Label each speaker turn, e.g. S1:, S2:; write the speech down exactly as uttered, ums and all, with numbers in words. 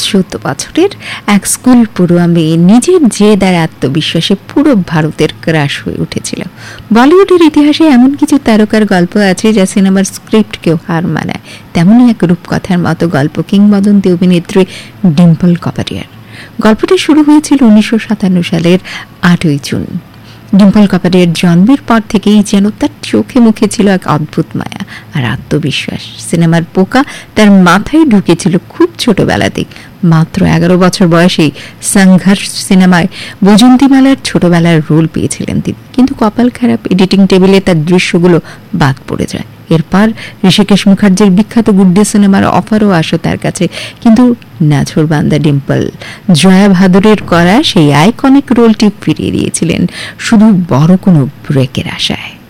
S1: চোদ্দ বছরের এক স্কুল পড়ুয়া মেয়ে নিজের জেদ আর আত্মবিশ্বাসে পুরো ভারতের ক্রাশ হয়ে উঠেছিল। বলিউডের ইতিহাসে এমন কিছু তারকার গল্প আছে যা সিনেমার স্ক্রিপ্টকেও হার মানায়। তেমনই এক রূপকথার মতো গল্প কিংবদন্তি অভিনেত্রী ডিম্পল কাপাডিয়ার। গল্পটি শুরু হয়েছিল উনিশশো সাতান্ন সালের আটই জুন। ডিম্পল কাপাডিয়ার জন্মের পর থেকেই যেন তার চোখে মুখে ছিল এক অদ্ভুত মায়া আর আত্মবিশ্বাস। সিনেমার পোকা তার মাথায় ঢুকেছিল খুব ছোটবেলাতেই। মাত্র এগারো বছর বয়সেই সংঘর্ষ সিনেমায় বৈজয়ন্তীমালার ছোটবেলার রোল পেয়েছিলেন তিনি, কিন্তু কপাল খারাপ, এডিটিং টেবিলে তার দৃশ্যগুলো বাদ পড়ে যায়। এরপর ঋষিকেশ মুখার্জির বিখ্যাত গুড্ডে সিনেমার অফারও আসে তার কাছে, কিন্তু নাছোড়বান্দা ডিম্পল জয়া ভাদুরের করা সেই আইকনিক রোলটি ফিরিয়ে দিয়েছিলেন শুধু বড় কোনো ব্রেকের আশায়।